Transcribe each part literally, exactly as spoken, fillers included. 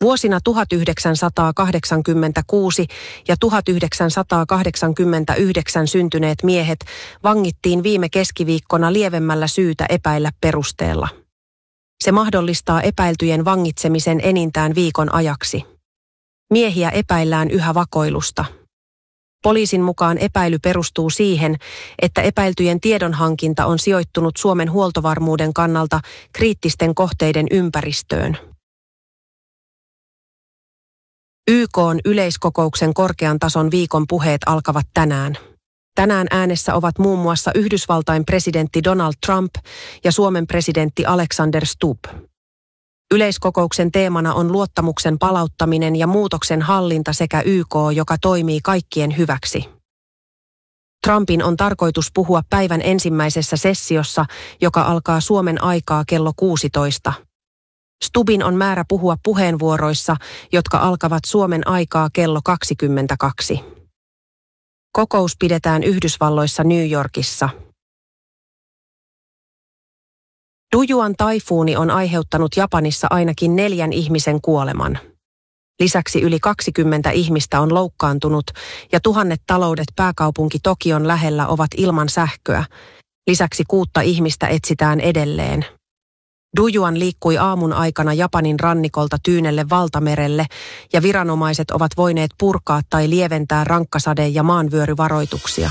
Vuosina tuhatyhdeksänsataakahdeksankymmentäkuusi ja tuhatyhdeksänsataakahdeksankymmentäyhdeksän syntyneet miehet vangittiin viime keskiviikkona lievemmällä syytä epäillä perusteella. Se mahdollistaa epäiltyjen vangitsemisen enintään viikon ajaksi. Miehiä epäillään yhä vakoilusta. Poliisin mukaan epäily perustuu siihen, että epäiltyjen tiedonhankinta on sijoittunut Suomen huoltovarmuuden kannalta kriittisten kohteiden ympäristöön. Y K:n yleiskokouksen korkean tason viikon puheet alkavat tänään. Tänään äänessä ovat muun muassa Yhdysvaltain presidentti Donald Trump ja Suomen presidentti Alexander Stubb. Yleiskokouksen teemana on luottamuksen palauttaminen ja muutoksen hallinta sekä Y K, joka toimii kaikkien hyväksi. Trumpin on tarkoitus puhua päivän ensimmäisessä sessiossa, joka alkaa Suomen aikaa kello kuusitoista. Stubbin on määrä puhua puheenvuoroissa, jotka alkavat Suomen aikaa kello kaksikymmentäkaksi. Kokous pidetään Yhdysvalloissa New Yorkissa. Dujuan taifuuni on aiheuttanut Japanissa ainakin neljän ihmisen kuoleman. Lisäksi yli kaksikymmentä ihmistä on loukkaantunut ja tuhannet taloudet pääkaupunki Tokion lähellä ovat ilman sähköä. Lisäksi kuutta ihmistä etsitään edelleen. Dujuan liikkui aamun aikana Japanin rannikolta Tyynelle valtamerelle ja viranomaiset ovat voineet purkaa tai lieventää rankkasade- ja maanvyöryvaroituksia.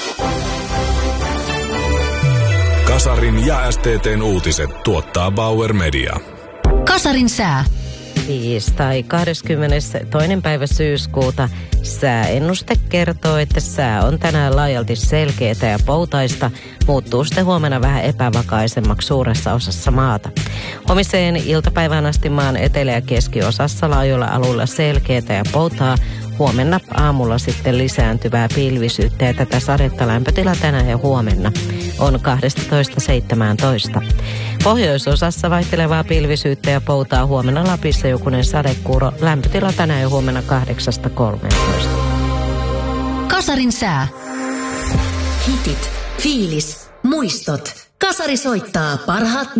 Kasarin ja S T T:n uutiset tuottaa Bauer Media. Kasarin sää. Tiistai kahdeskymmenestoinen päivä syyskuuta. Sääennuste kertoo, että sää on tänään laajalti selkeätä ja poutaista. Muuttuu sitten huomenna vähän epävakaisemmaksi suuressa osassa maata. Huomiseen iltapäivään asti maan etelä- ja keskiosassa laajoilla alueilla selkeätä ja poutaa. Huomenna aamulla sitten lisääntyvää pilvisyyttä ja tätä sadetta lämpötila tänään ja huomenna on kaksitoista seitsemäntoista. Pohjoisosassa vaihtelevaa pilvisyyttä ja poutaa huomenna Lapissa jokunen sadekuuro. Lämpötila tänään ja huomenna kahdeksasta kolmeentoista. Kasarin sää. Hitit, fiilis, muistot. Kasari soittaa parhaat